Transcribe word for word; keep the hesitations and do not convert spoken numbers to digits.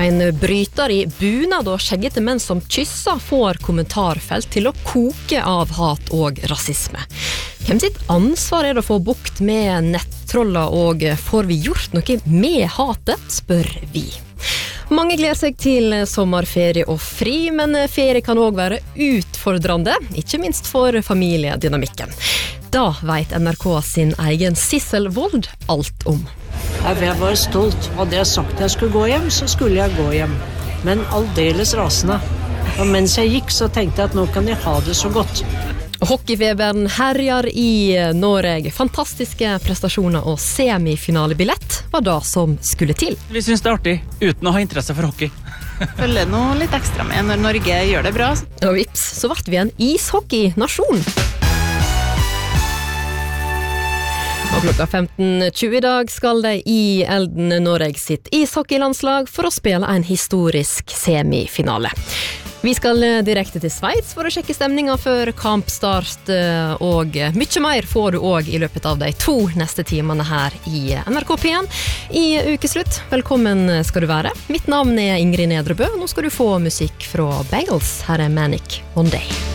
En bryter i bunad og skjeggete menn som kysser får kommentarfelt til å koke av hat og rasisme. Hvem sitt ansvar er det å få bukt med nettroller, og får vi gjort noe med hatet, spør vi. Mange gleder seg til sommerferie og fri, men ferie kan også være utfordrende, ikke minst for familiedynamikken. Da vet N R K sin egen Sissel Wold alt om. Jeg var stolt. Hadde jeg sagt jeg skulle gå hjem, så skulle jeg gå hjem. Men aldeles rasende. Og mens jeg gikk, så tenkte jeg at nå kan jeg ha det så godt. Hockeyfeberen herjar i Norge. Fantastiske prestasjoner og semifinalebillett var det som skulle til. Vi synes det er artig, uten å ha interesse for hockey. Følger noe litt ekstra med når Norge gjør det bra. Og vips, så ble vi en ishockey-nasjon. Og klokka femten tjue i dag skal de i Elden Norge sitt ishockeylandslag for å spille en historisk semifinale. Vi skal direkte til Sveits for å sjekke stemningen før kampstart, og mye mer får du også i løpet av de to neste timene her i N R K P en i ukeslutt. Velkommen skal du være. Mitt navn er Ingrid Nedrebø, og nå skal du få musikk fra Bagels. Her er Manic Monday.